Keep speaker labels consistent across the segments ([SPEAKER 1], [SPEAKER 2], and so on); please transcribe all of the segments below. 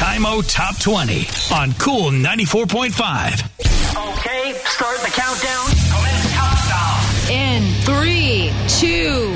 [SPEAKER 1] Time-O Top 20 on Cool 94.5.
[SPEAKER 2] Okay, start the countdown. Commence countdown.
[SPEAKER 3] In 3, 2,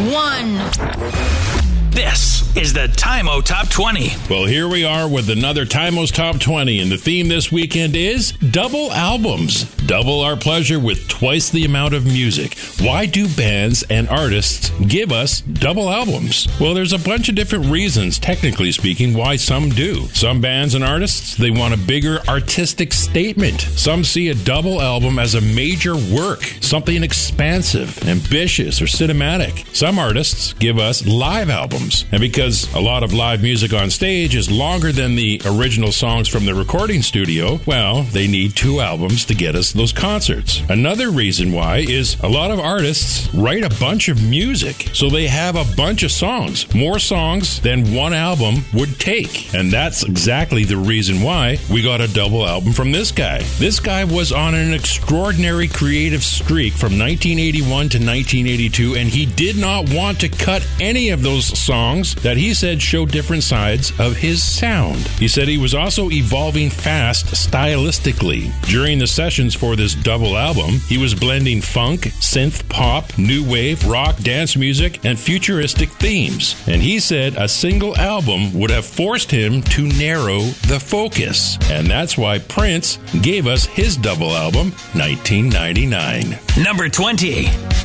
[SPEAKER 3] 1.
[SPEAKER 1] This is the Time-O Top 20.
[SPEAKER 4] Well, here we are with another Time-O's Top 20, and the theme this weekend is double albums. Double our pleasure with twice the amount of music. Why do bands and artists give us double albums? Well, there's a bunch of different reasons, technically speaking, why some do. Some bands and artists, they want a bigger artistic statement. Some see a double album as a major work, something expansive, ambitious, or cinematic. Some artists give us live albums. And because a lot of live music on stage is longer than the original songs from the recording studio, well, they need 2 albums to get us those concerts. Another reason why is a lot of artists write a bunch of music, so they have a bunch of songs, more songs than one album would take. And that's exactly the reason why we got a double album from this guy. This guy was on an extraordinary creative streak from 1981 to 1982, and he did not want to cut any of those songs that he said show different sides of his sound. He said he was also evolving fast stylistically. During the sessions for this double album, he was blending funk, synth pop, new wave, rock, dance music, and futuristic themes. And he said a single album would have forced him to narrow the focus. And that's why Prince gave us his double album, 1999.
[SPEAKER 1] Number 20.